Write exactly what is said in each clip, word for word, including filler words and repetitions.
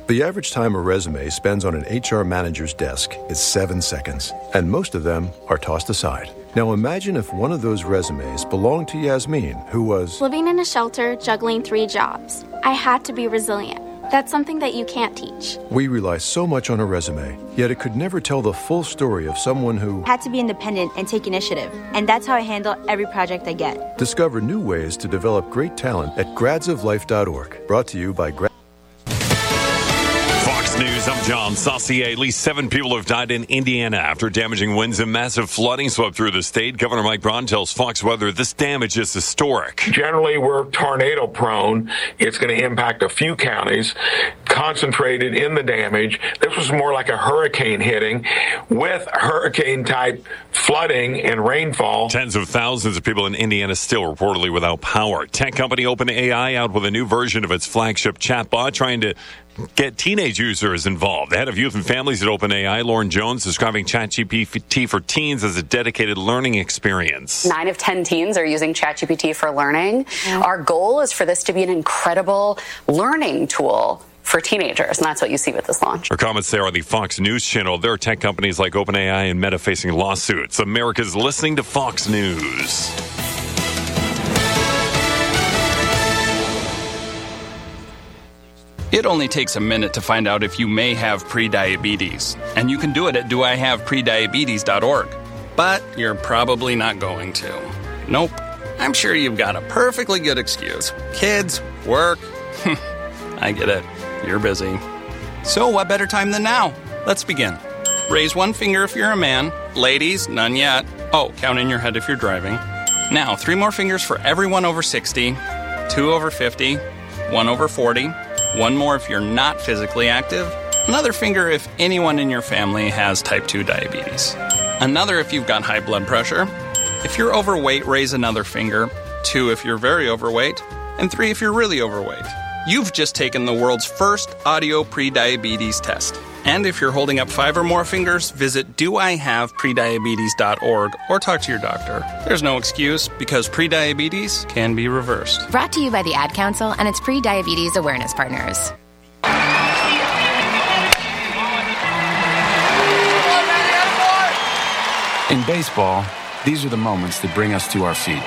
The average time a resume spends on an H R manager's desk is seven seconds, and most of them are tossed aside. Now imagine if one of those resumes belonged to Yasmin, who was living in a shelter, juggling three jobs. I had to be resilient. That's something that you can't teach. We rely so much on a resume, yet it could never tell the full story of someone who had to be independent and take initiative. And that's how I handle every project I get. Discover new ways to develop great talent at grads of life dot org. Brought to you by Grad. News, I'm John Saucier. At least seven people have died in Indiana after damaging winds and massive flooding swept through the state. Governor Mike Braun tells Fox Weather this damage is historic. Generally, we're tornado prone. It's going to impact a few counties, concentrated in the damage. This was more like a hurricane hitting with hurricane-type flooding and rainfall. Tens of thousands of people in Indiana still reportedly without power. Tech company OpenAI out with a new version of its flagship chatbot trying to get teenage users involved. The head of youth and families at OpenAI, Lauren Jones, describing ChatGPT for teens as a dedicated learning experience. Nine of ten teens are using ChatGPT for learning. Mm-hmm. Our goal is for this to be an incredible learning tool for teenagers, and that's what you see with this launch. Her comments there on the Fox News channel. There are tech companies like OpenAI and Meta facing lawsuits. America's listening to Fox News. It only takes a minute to find out if you may have prediabetes, and you can do it at do I have prediabetes dot org. But you're probably not going to. Nope. I'm sure you've got a perfectly good excuse. Kids, work. I get it. You're busy. So what better time than now? Let's begin. Raise one finger if you're a man. Ladies, none yet. Oh, count in your head if you're driving. Now, three more fingers for everyone over sixty, two over fifty, one over forty, one more if you're not physically active, another finger if anyone in your family has type two diabetes, another if you've got high blood pressure. If you're overweight, raise another finger, two if you're very overweight, and three if you're really overweight. You've just taken the world's first audio prediabetes test. And if you're holding up five or more fingers, visit do I have prediabetes dot org or talk to your doctor. There's no excuse because prediabetes can be reversed. Brought to you by the Ad Council and its pre-diabetes awareness partners. In baseball, these are the moments that bring us to our feet.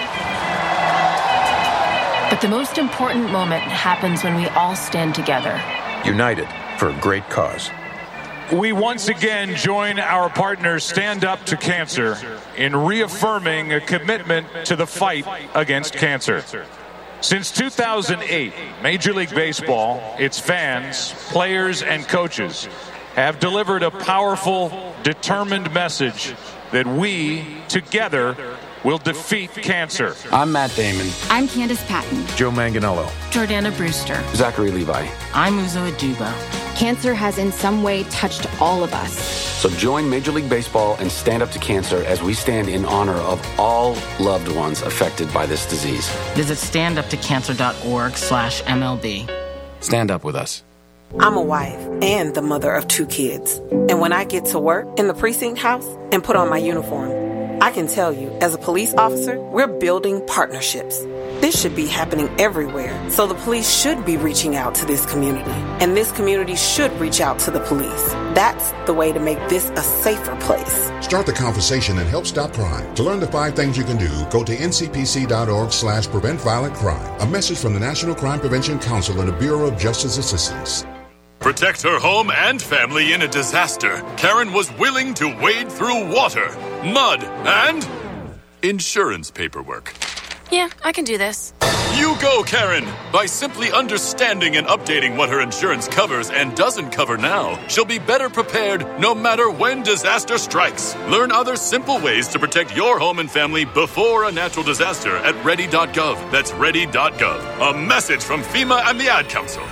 But the most important moment happens when we all stand together. United for a great cause. We once again join our partners Stand Up to Cancer in reaffirming a commitment to the fight against cancer. Since two thousand eight, Major League Baseball, its fans, players, and coaches have delivered a powerful, determined message that we, together, will defeat cancer. I'm Matt Damon. I'm Candace Patton. Joe Manganiello. Jordana Brewster. Zachary Levi. I'm Uzo Aduba. Cancer has in some way touched all of us. So join Major League Baseball and Stand Up to Cancer as we stand in honor of all loved ones affected by this disease. Visit stand up to cancer dot org slash M L B. Stand up with us. I'm a wife and the mother of two kids. And when I get to work in the precinct house and put on my uniform, I can tell you, as a police officer, we're building partnerships. This should be happening everywhere, so the police should be reaching out to this community, and this community should reach out to the police. That's the way to make this a safer place. Start the conversation and help stop crime. To learn the five things you can do, go to N C P C dot org slash prevent violent crime. A message from the National Crime Prevention Council and the Bureau of Justice Assistance. Protect her home and family in a disaster. Karen was willing to wade through water, mud, and insurance paperwork. Yeah, I can do this. You go, Karen! By simply understanding and updating what her insurance covers and doesn't cover now, she'll be better prepared no matter when disaster strikes. Learn other simple ways to protect your home and family before a natural disaster at ready dot gov. That's ready dot gov. A message from FEMA and the Ad Council.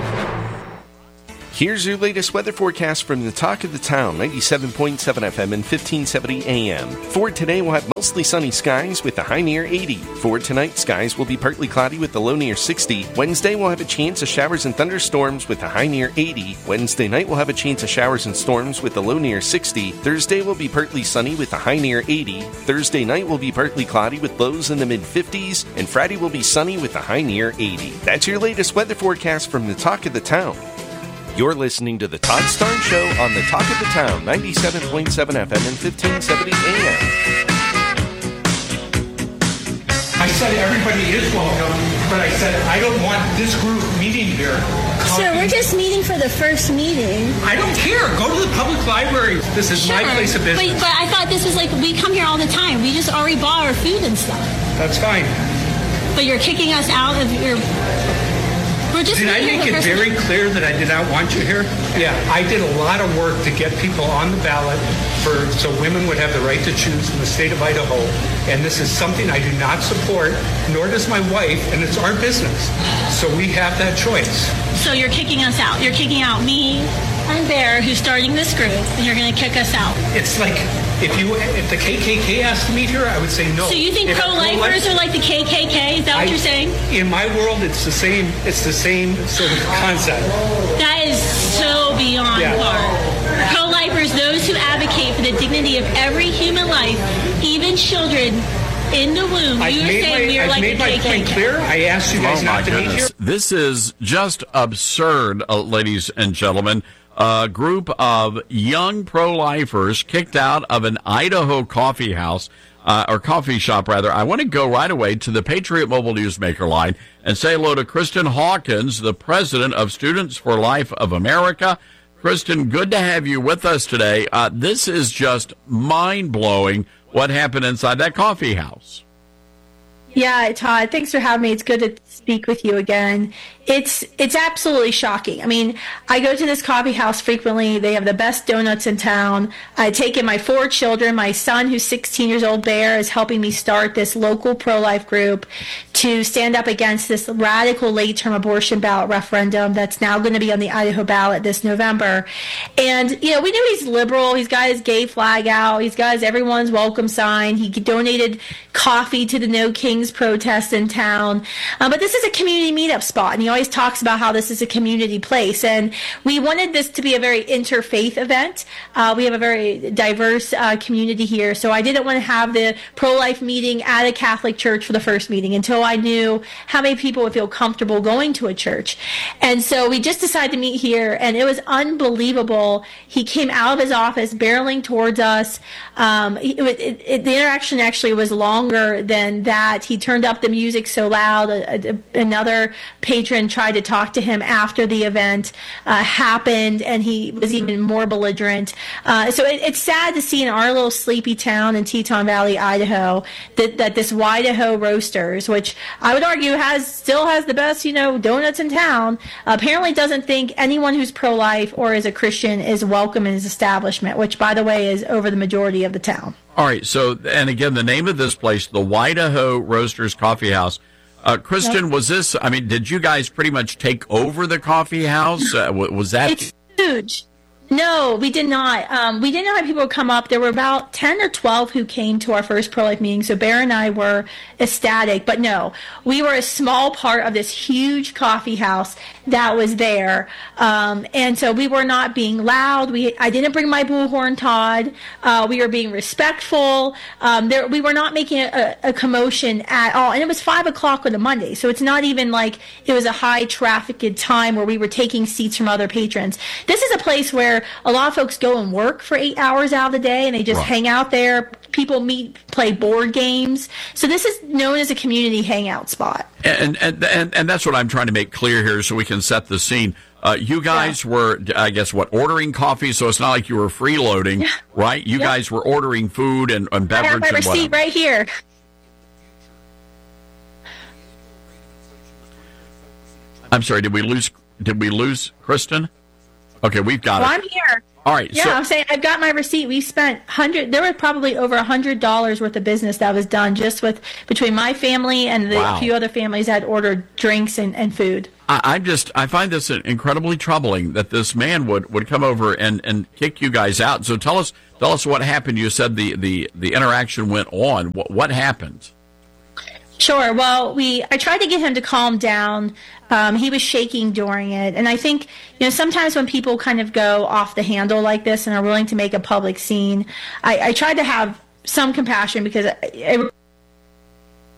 Here's your latest weather forecast from the Talk of the Town, ninety-seven point seven F M and fifteen seventy A M. For today, we'll have mostly sunny skies with the high near eighty. For tonight, skies will be partly cloudy with the low near sixty. Wednesday, we'll have a chance of showers and thunderstorms with the high near eighty. Wednesday night, we'll have a chance of showers and storms with the low near sixty. Thursday will be partly sunny with the high near eighty. Thursday night will be partly cloudy with lows in the mid-fifties. And Friday will be sunny with the high near eighty. That's your latest weather forecast from the Talk of the Town. You're listening to The Todd Starnes Show on the Talk of the Town, ninety-seven point seven F M and fifteen seventy A M. I said everybody is welcome, but I said I don't want this group meeting here. So we're just meeting for the first meeting. I don't care. Go to the public library. This is Sure, my place of business. But, but I thought this was like, we come here all the time. We just already bought our food and stuff. That's fine. But you're kicking us out of your... We're just Did I meeting make for the it first very meeting. clear that I did not want you here? Yeah, I did a lot of work to get people on the ballot for so women would have the right to choose in the state of Idaho. And this is something I do not support, nor does my wife, and it's our business. So we have that choice. So you're kicking us out. You're kicking out me and Bear, who's starting this group, and you're going to kick us out. It's like if you if the K K K asked to meet here, I would say no. So you think If pro-lifers pro-life- are like the K K K? Is that what I- you're saying? In my world, it's the same. It's the same sort of concept. That is so beyond Yeah. far. Pro-lifers, those who advocate for the dignity of every human life, even children in the womb. I've You were made saying my- we are I've like made the my K K K. point clear. I asked you guys Oh, my not to meet goodness. here. This is just absurd, uh, ladies and gentlemen. A group of young pro-lifers kicked out of an Idaho coffee house, uh, or coffee shop, rather. I want to go right away to the Patriot Mobile Newsmaker line and say hello to Kristen Hawkins, the president of Students for Life of America. Kristen, good to have you with us today. Uh, this is just mind-blowing what happened inside that coffee house. Yeah, Todd, thanks for having me. It's good to speak with you again. It's it's absolutely shocking. I mean, I go to this coffee house frequently. They have the best donuts in town. I take in my four children. My son, who's sixteen years old, Bear, is helping me start this local pro-life group to stand up against this radical late-term abortion ballot referendum that's now going to be on the Idaho ballot this November. And, you know, we knew he's liberal. He's got his gay flag out. He's got his everyone's welcome sign. He donated coffee to the No Kings protest in town. Uh, but this is a community meetup spot, and he always talks about how this is a community place. And we wanted this to be a very interfaith event. Uh, we have a very diverse uh, community here, so I didn't want to have the pro-life meeting at a Catholic church for the first meeting until I knew how many people would feel comfortable going to a church. And so we just decided to meet here, and it was unbelievable. He came out of his office barreling towards us. Um, it, it, it, the interaction actually was longer than that. He turned up the music so loud. A, a, another patron tried to talk to him after the event uh, happened, and he was even more belligerent. Uh, so it, it's sad to see in our little sleepy town in Teton Valley, Idaho, that, that this Idaho Roasters, which I would argue has still has the best, you know, donuts in town, apparently doesn't think anyone who's pro-life or is a Christian is welcome in his establishment, which, by the way, is over the majority of the town. All right. So, and again, the name of this place, the Idaho Roasters Coffee House. Uh, Kristen, Yep. was this, I mean, did you guys pretty much take over the coffee house? Uh, w- was that? It's huge. No, we did not. Um, we didn't have people come up. There were about ten or twelve who came to our first pro-life meeting, so Bear and I were ecstatic. But no, we were a small part of this huge coffee house that was there. Um, and so we were not being loud. We I didn't bring my bullhorn, Todd. Uh, we were being respectful. Um, there, we were not making a, a commotion at all. And it was five o'clock on a Monday, so it's not even like it was a high-trafficked time where we were taking seats from other patrons. This is a place where a lot of folks go and work for eight hours out of the day, and they just Right. hang out there. People meet, play board games. So this is known as a community hangout spot. And, and and and that's what I'm trying to make clear here, so we can set the scene. Uh, you guys yeah. were, I guess, what ordering coffee, so it's not like you were freeloading, yeah. right? You yeah. guys were ordering food and, and beverage. I have my and receipt whatever. right here. I'm sorry. Did we lose? Did we lose Kristen? Okay, we've got well, it. I'm here. All right. Yeah, so, I'm saying I've got my receipt. We spent hundred. There were probably over a hundred dollars worth of business that was done just with between my family and the wow. few other families that ordered drinks and, and food. I, I just I find this incredibly troubling that this man would, would come over and, and kick you guys out. So tell us tell us what happened. You said the, the, the interaction went on. What what happened? Sure. Well, we I tried to get him to calm down. Um, he was shaking during it, and I think you know sometimes when people kind of go off the handle like this and are willing to make a public scene, I, I tried to have some compassion because it,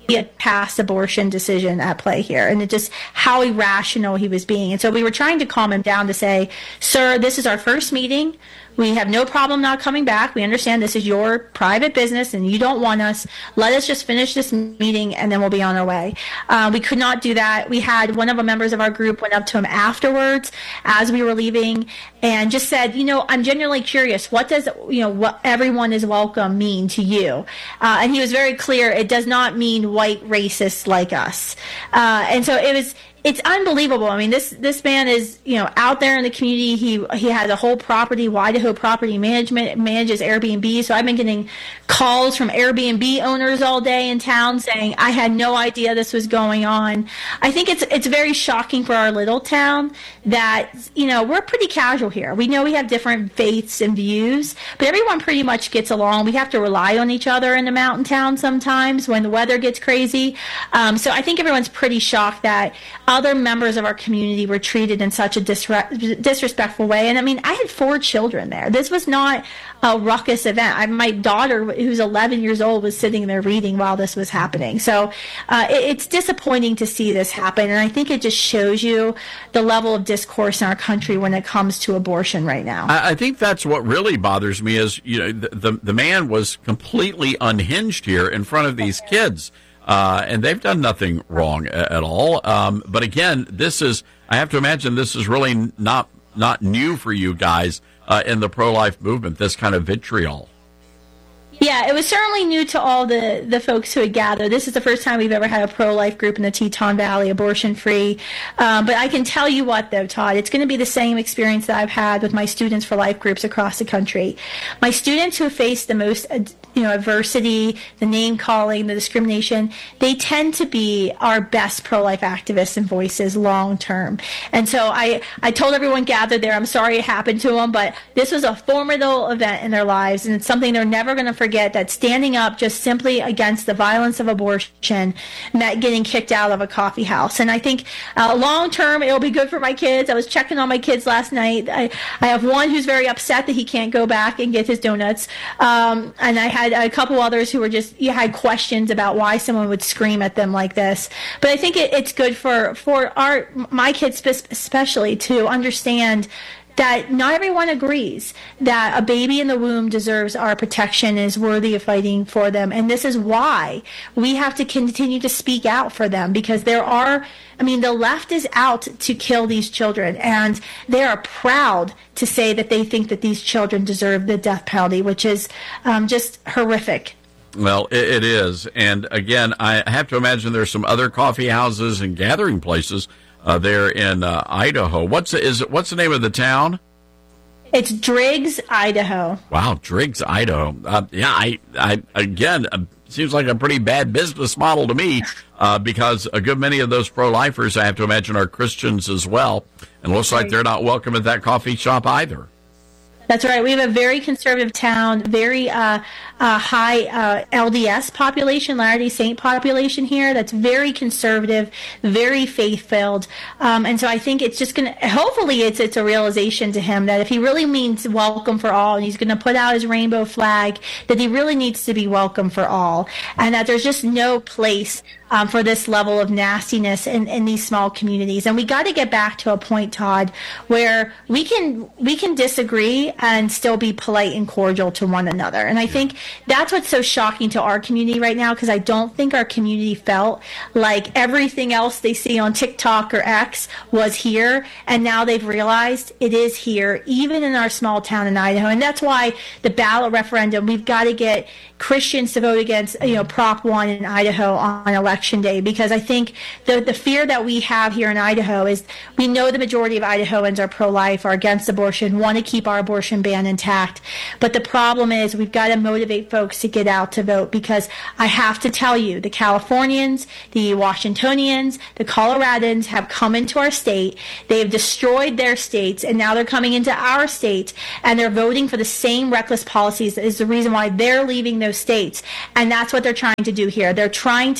a past abortion decision at play here, and it just how irrational he was being. And so we were trying to calm him down to say, sir, this is our first meeting. We have no problem not coming back. We understand this is your private business and you don't want us. Let us just finish this meeting and then we'll be on our way. Uh, we could not do that. We had one of the members of our group went up to him afterwards as we were leaving and just said, you know, I'm genuinely curious. What does, you know, what everyone is welcome mean to you? Uh, and he was very clear. It does not mean white racists like us. Uh, and so it was, it's unbelievable. I mean, this this man is, you know, out there in the community. He he has a whole property, Idaho Property Management, manages Airbnb. So I've been getting calls from Airbnb owners all day in town saying, I had no idea this was going on. I think it's it's very shocking for our little town that, you know, we're pretty casual here. We know we have different faiths and views, but everyone pretty much gets along. We have to rely on each other in a mountain town sometimes when the weather gets crazy. Um, so I think everyone's pretty shocked that other members of our community were treated in such a disre- disrespectful way. And I mean, I had four children there. This was not a ruckus event. I, my daughter, who's eleven years old, was sitting there reading while this was happening. So uh, it, it's disappointing to see this happen. And I think it just shows you the level of discourse in our country when it comes to abortion right now. I, I think that's what really bothers me is, you know, the, the, the man was completely unhinged here in front of these kids. Uh, and they've done nothing wrong at, at all. Um, but again, this is, I have to imagine this is really not not new for you guys uh, in the pro-life movement, this kind of vitriol. Yeah, it was certainly new to all the, the folks who had gathered. This is the first time we've ever had a pro-life group in the Teton Valley, abortion-free. Um, but I can tell you what, though, Todd, it's going to be the same experience that I've had with my Students for Life groups across the country. My students who face the most, you know, adversity, the name-calling, the discrimination, they tend to be our best pro-life activists and voices long-term. And so I, I told everyone gathered there, I'm sorry it happened to them, but this was a formidable event in their lives, and it's something they're never going to forget. That standing up just simply against the violence of abortion meant getting kicked out of a coffee house. And I think uh, long term it'll be good for my kids. I was checking on my kids last night. I, I have one who's very upset that he can't go back and get his donuts. Um, and I had a couple others who were just, you had questions about why someone would scream at them like this. But I think it, it's good for, for our, my kids especially to understand that not everyone agrees that a baby in the womb deserves our protection and is worthy of fighting for them. And this is why we have to continue to speak out for them, because there are, I mean, the left is out to kill these children, and they are proud to say that they think that these children deserve the death penalty, which is um, just horrific. Well, it, it is. And again, I have to imagine there's some other coffee houses and gathering places Uh, there in uh, Idaho. What's is it? What's the name of the town? It's Driggs, Idaho. Wow, Driggs, Idaho. Uh, yeah, I, I again, uh, seems like a pretty bad business model to me, uh, because a good many of those pro-lifers, I have to imagine, are Christians as well, and looks like they're not welcome at that coffee shop either. That's right. We have a very conservative town, very uh, uh, high uh, L D S population, Latter-day Saint population here. That's very conservative, very faith-filled. Um, and so I think it's just going to, hopefully it's it's a realization to him that if he really means welcome for all, and he's going to put out his rainbow flag, that he really needs to be welcome for all, and that there's just no place Um, for this level of nastiness in, in these small communities. And we got to get back to a point, Todd, where we can we can disagree and still be polite and cordial to one another. And I think that's what's so shocking to our community right now, because I don't think our community felt like everything else they see on TikTok or X was here, and now they've realized it is here, even in our small town in Idaho. And that's why the ballot referendum, we've got to get Christians to vote against, you know, Prop one in Idaho on election day, because I think the the fear that we have here in Idaho is we know the majority of Idahoans are pro-life, are against abortion, want to keep our abortion ban intact. But the problem is we've got to motivate folks to get out to vote, because I have to tell you, the Californians, the Washingtonians, the Coloradans have come into our state. They have destroyed their states, and now they're coming into our state, and they're voting for the same reckless policies that is the reason why they're leaving those states. And that's what they're trying to do here. They're trying to make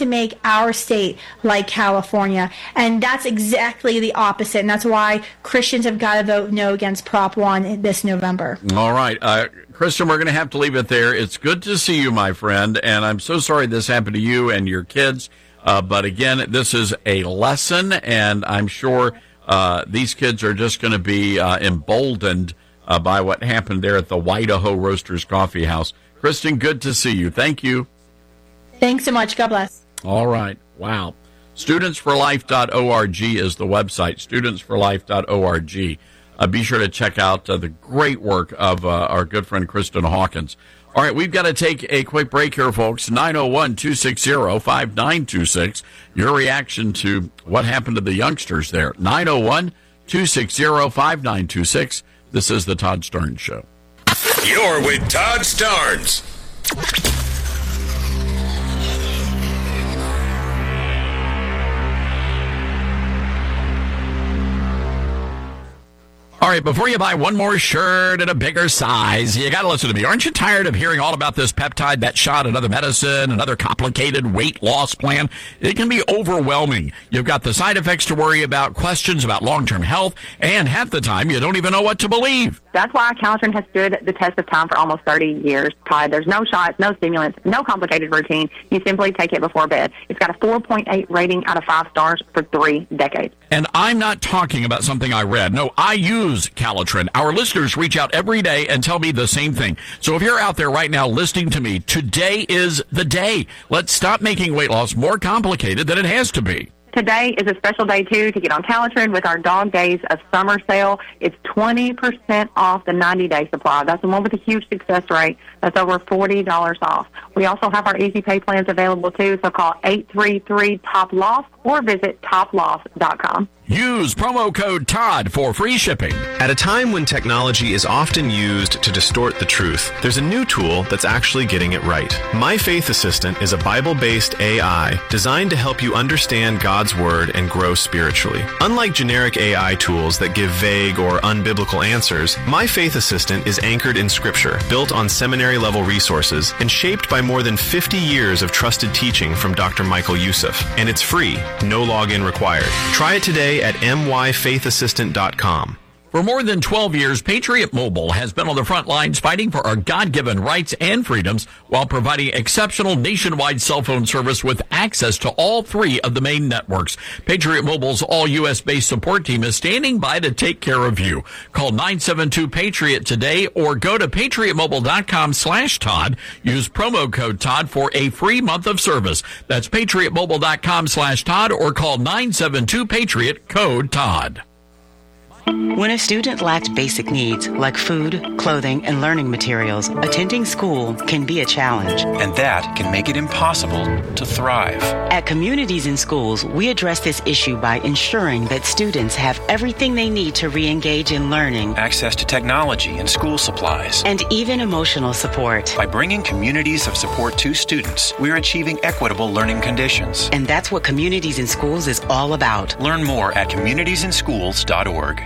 our state like California. And that's exactly the opposite. And that's why Christians have got to vote no against Prop one this November. All right. Uh, Kristen, we're going to have to leave it there. It's good to see you, my friend. And I'm so sorry this happened to you and your kids. Uh, but again, this is a lesson, and I'm sure uh, these kids are just going to be uh, emboldened uh, by what happened there at the Idaho Roasters Coffee House. Kristen, good to see you. Thank you. Thanks so much. God bless. All right. Wow. students for life dot org is the website, students for life dot org. Uh, be sure to check out uh, the great work of uh, our good friend Kristen Hawkins. All right, we've got to take a quick break here, folks. nine oh one, two six zero, five nine two six. Your reaction to what happened to the youngsters there. nine oh one, two six zero, five nine two six. This is the Todd Starnes Show. You're with Todd Starnes. All right, before you buy one more shirt in a bigger size, you got to listen to me. Aren't you tired of hearing all about this peptide, that shot, another medicine, another complicated weight loss plan? It can be overwhelming. You've got the side effects to worry about, questions about long-term health, and half the time you don't even know what to believe. That's why Calitrin has stood the test of time for almost thirty years, Todd. There's no shots, no stimulants, no complicated routine. You simply take it before bed. It's got a four point eight rating out of five stars for three decades. And I'm not talking about something I read. No, I use Calitrin. Our listeners reach out every day and tell me the same thing. So if you're out there right now listening to me, today is the day. Let's stop making weight loss more complicated than it has to be. Today is a special day, too, to get on Calitrin with our Dog Days of Summer sale. It's twenty percent off the ninety-day supply. That's the one with a huge success rate. That's over forty dollars off. We also have our Easy Pay plans available, too, so call eight three three, T O P Loss or visit top loss dot com. Use promo code Todd for free shipping. At a time when technology is often used to distort the truth, there's a new tool that's actually getting it right. My Faith Assistant is a Bible-based A I designed to help you understand God's Word and grow spiritually. Unlike generic A I tools that give vague or unbiblical answers, My Faith Assistant is anchored in Scripture, built on seminary-level resources, and shaped by more than fifty years of trusted teaching from Doctor Michael Youssef. And it's free, no login required. Try it today at m y faith assistant dot com. For more than twelve years, Patriot Mobile has been on the front lines fighting for our God-given rights and freedoms while providing exceptional nationwide cell phone service with access to all three of the main networks. Patriot Mobile's all-U S-based support team is standing by to take care of you. Call nine seven two, PATRIOT today or go to patriot mobile dot com slash Todd. Use promo code Todd for a free month of service. That's patriot mobile dot com slash Todd or call nine seven two, PATRIOT, code Todd. When a student lacks basic needs like food, clothing, and learning materials, attending school can be a challenge. And that can make it impossible to thrive. At Communities in Schools, we address this issue by ensuring that students have everything they need to re-engage in learning, access to technology and school supplies, and even emotional support. By bringing communities of support to students, we're achieving equitable learning conditions. And that's what Communities in Schools is all about. Learn more at communities in schools dot org.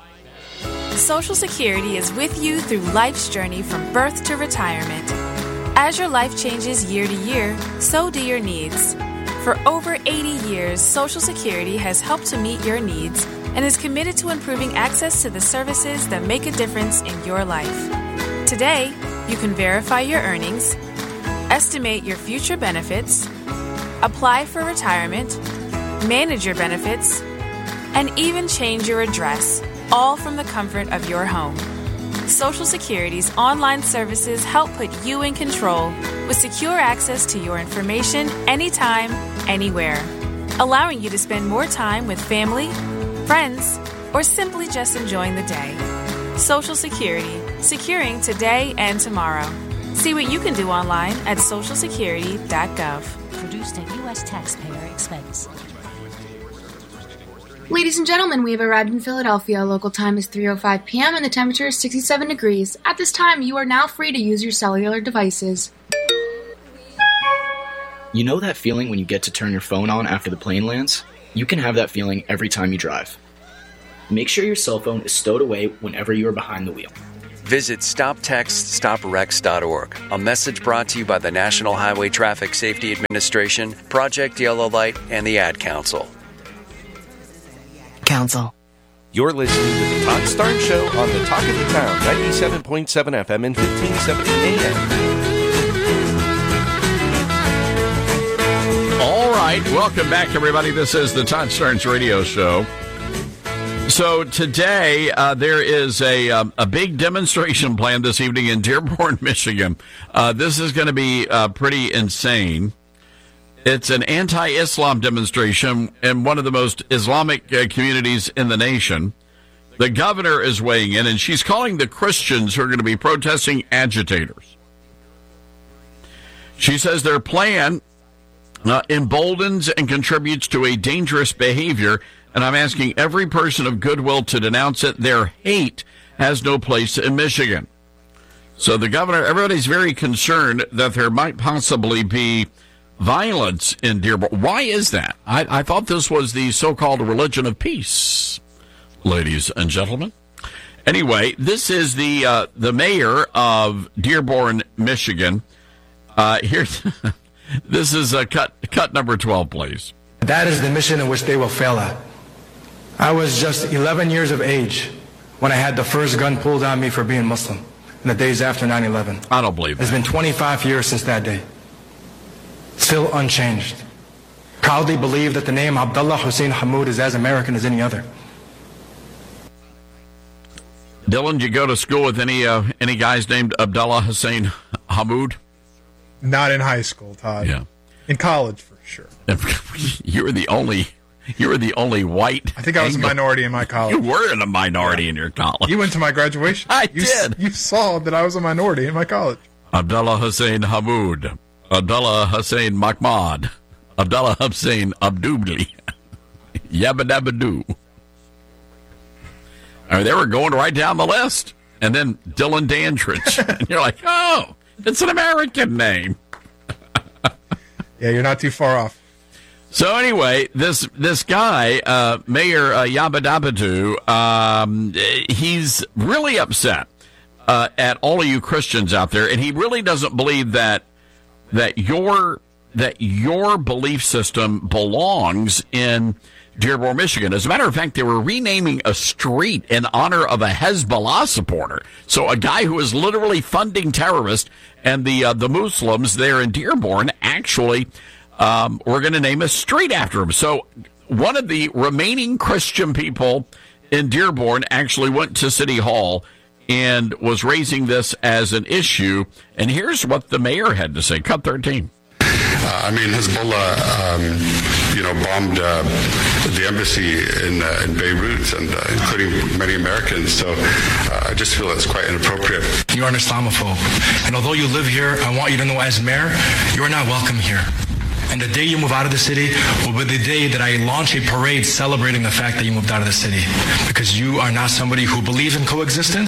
Social Security is with you through life's journey from birth to retirement. As your life changes year to year, so do your needs. For over eighty years, Social Security has helped to meet your needs and is committed to improving access to the services that make a difference in your life. Today, you can verify your earnings, estimate your future benefits, apply for retirement, manage your benefits, and even change your address, all from the comfort of your home. Social Security's online services help put you in control with secure access to your information anytime, anywhere, allowing you to spend more time with family, friends, or simply just enjoying the day. Social Security, securing today and tomorrow. See what you can do online at social security dot gov. Produced at U S taxpayer expense. Ladies and gentlemen, we have arrived in Philadelphia. Local time is three oh five p.m. and the temperature is sixty-seven degrees. At this time, you are now free to use your cellular devices. You know that feeling when you get to turn your phone on after the plane lands? You can have that feeling every time you drive. Make sure your cell phone is stowed away whenever you are behind the wheel. Visit stop text stop wrecks dot org. A message brought to you by the National Highway Traffic Safety Administration, Project Yellow Light, and the Ad Council. Council. You're listening to the Todd Starnes Show on the Talk of the Town, ninety-seven point seven F M and fifteen seventy A M. All right, welcome back, everybody. This is the Todd Starnes Radio Show. So today, uh, there is a um, a big demonstration planned this evening in Dearborn, Michigan. Uh, this is going to be uh, pretty insane. It's an anti-Islam demonstration in one of the most Islamic uh, communities in the nation. The governor is weighing in, and she's calling the Christians who are going to be protesting agitators. She says their plan uh, emboldens and contributes to a dangerous behavior, and I'm asking every person of goodwill to denounce it. Their hate has no place in Michigan. So the governor, everybody's very concerned that there might possibly be violence in Dearborn. Why is that? I, I thought this was the so-called religion of peace, ladies and gentlemen. Anyway, this is the uh, the mayor of Dearborn, Michigan. Uh, here's this is a cut cut number twelve, please. That is the mission in which they will fail at. I was just eleven years of age when I had the first gun pulled on me for being Muslim in the days after nine eleven. I don't believe that. It's been twenty-five years since that day. Still unchanged. Proudly believe that the name Abdullah Hussein Hamoud is as American as any other. Dylan, did you go to school with any uh, any guys named Abdullah Hussein Hamoud? Not in high school, Todd. Yeah. In college, for sure. You were the only you were the only white. I think I was Anglo- a minority in my college. You were in a minority yeah. in your college. You went to my graduation. I you did. S- you saw that I was a minority in my college. Abdullah Hussein Hamoud. Abdullah Hussein Mahmoud, Abdullah Hussein Abdubli, Yabba Dabba Doo. I mean, they were going right down the list. And then Dylan Dandridge. And you're like, oh, it's an American name. Yeah, you're not too far off. So anyway, this this guy, uh, Mayor uh, Yabba Dabba Doo, um, he's really upset uh, at all of you Christians out there. And he really doesn't believe that that your that your belief system belongs in Dearborn, Michigan. As a matter of fact, they were renaming a street in honor of a Hezbollah supporter. So a guy who is literally funding terrorists, and the uh, the Muslims there in Dearborn actually um, were going to name a street after him. So one of the remaining Christian people in Dearborn actually went to City Hall and was raising this as an issue. And here's what the mayor had to say. Cut thirteen. Uh, I mean, Hezbollah, um, you know, bombed uh, the embassy in, uh, in Beirut, and uh, including many Americans. So uh, I just feel it's quite inappropriate. You are an Islamophobe. And although you live here, I want you to know as mayor, you are not welcome here. And the day you move out of the city will be the day that I launch a parade celebrating the fact that you moved out of the city. Because you are not somebody who believes in coexistence.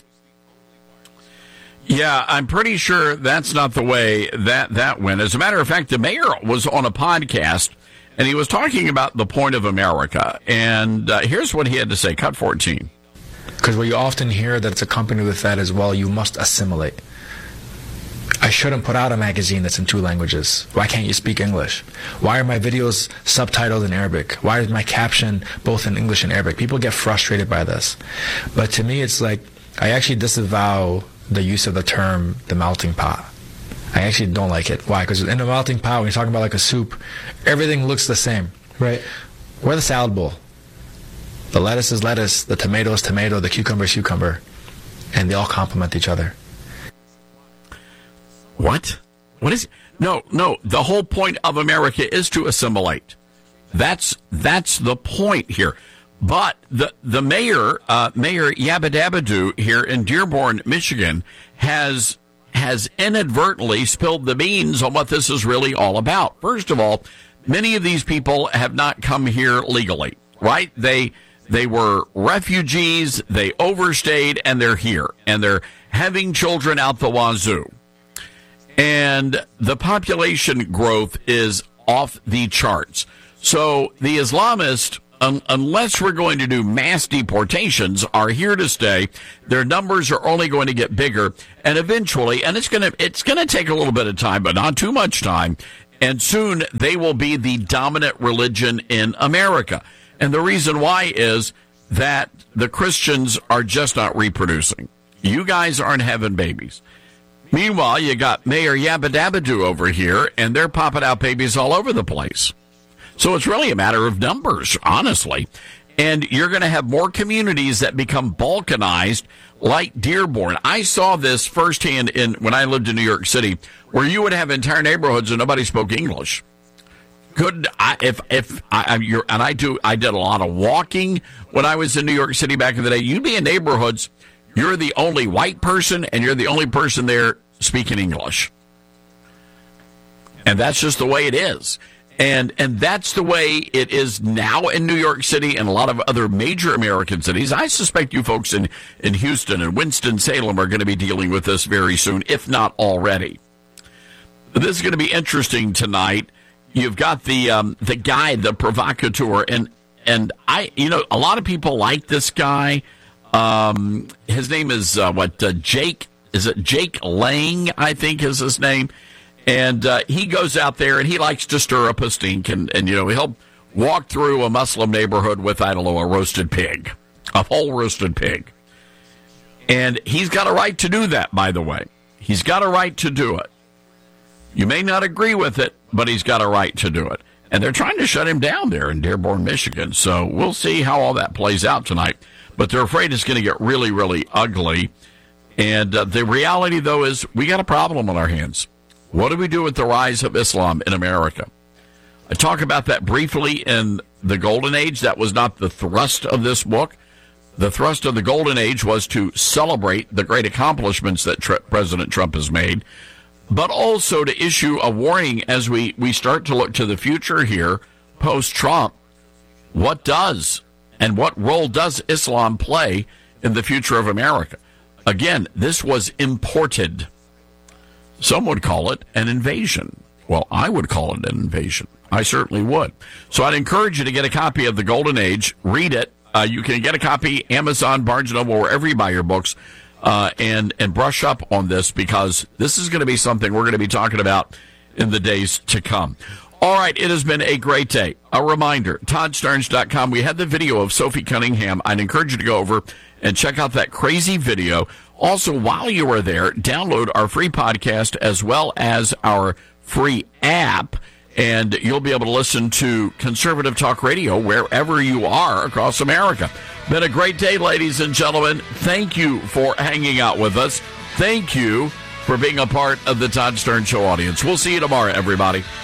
Yeah, I'm pretty sure that's not the way that that went. As a matter of fact, the mayor was on a podcast, and he was talking about the point of America. And uh, here's what he had to say. Cut fourteen. Because what you often hear that it's accompanied with that as well, you must assimilate. I shouldn't put out a magazine that's in two languages. Why can't you speak English? Why are my videos subtitled in Arabic? Why is my caption both in English and Arabic? People get frustrated by this. But to me, it's like, I actually disavow the use of the term the melting pot. I actually don't like it. Why? Because in the melting pot, when you're talking about like a soup, everything looks the same. Right. We're the salad bowl. The lettuce is lettuce, the tomato is tomato, the cucumber is cucumber, and they all complement each other. What? What is? No, no. The whole point of America is to assimilate. That's that's the point here. But the the mayor, uh, Mayor Yabba Dabba Doo here in Dearborn, Michigan, has has inadvertently spilled the beans on what this is really all about. First of all, many of these people have not come here legally, right? They they were refugees, they overstayed, and they're here, and they're having children out the wazoo. And the population growth is off the charts. So the Islamists un- unless we're going to do mass deportations, are here to stay. Their numbers are only going to get bigger, and eventually, and it's going to it's going to take a little bit of time, but not too much time, and soon they will be the dominant religion in America. And the reason why is that the Christians are just not reproducing. You guys aren't having babies. Meanwhile, you got Mayor Yabba Dabba Doo over here, and they're popping out babies all over the place. So it's really a matter of numbers, honestly. And you're going to have more communities that become balkanized, like Dearborn. I saw this firsthand in when I lived in New York City, where you would have entire neighborhoods and nobody spoke English. Could I, if if I, you're, and I do, I did a lot of walking when I was in New York City back in the day. You'd be in neighborhoods, you're the only white person, and you're the only person there speaking English. And that's just the way it is. And and that's the way it is now in New York City and a lot of other major American cities. I suspect you folks in, in Houston and Winston-Salem are going to be dealing with this very soon, if not already. This is going to be interesting tonight. You've got the um, the guy, the provocateur, and and I, you know, a lot of people like this guy. Um, his name is uh, what uh, Jake? Is it Jake Lang? I think is his name. And uh, he goes out there and he likes to stir up a stink, and, and you know he'll walk through a Muslim neighborhood with, I don't know, a roasted pig, a whole roasted pig. And he's got a right to do that, by the way. He's got a right to do it. You may not agree with it, but he's got a right to do it. And they're trying to shut him down there in Dearborn, Michigan. So we'll see how all that plays out tonight. But they're afraid it's going to get really, really ugly. And uh, the reality, though, is we got a problem on our hands. What do we do with the rise of Islam in America? I talk about that briefly in the Golden Age. That was not the thrust of this book. The thrust of the Golden Age was to celebrate the great accomplishments that tr- President Trump has made, but also to issue a warning as we, we start to look to the future here, post-Trump. What does and what role does Islam play in the future of America? Again, this was imported. Some would call it an invasion. Well, I would call it an invasion. I certainly would. So I'd encourage you to get a copy of The Golden Age. Read it. Uh, you can get a copy, Amazon, Barnes and Noble, wherever you buy your books, uh, and, and brush up on this, because this is going to be something we're going to be talking about in the days to come. All right, it has been a great day. A reminder, Todd Starnes dot com. We had the video of Sophie Cunningham. I'd encourage you to go over and check out that crazy video. Also, while you are there, download our free podcast as well as our free app, and you'll be able to listen to Conservative Talk Radio wherever you are across America. Been a great day, ladies and gentlemen. Thank you for hanging out with us. Thank you for being a part of the Todd Stern Show audience. We'll see you tomorrow, everybody.